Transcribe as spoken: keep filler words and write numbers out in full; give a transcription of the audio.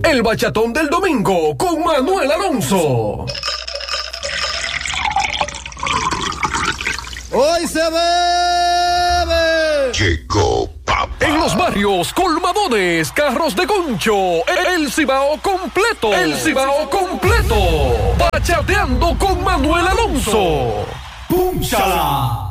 El bachatón del domingo con Manuel Alonso. Hoy se bebe. Llegó papá. En los barrios, colmadones, carros de concho, el Cibao completo. El Cibao completo. Bachateando con Manuel Alonso. ¡Púnchala!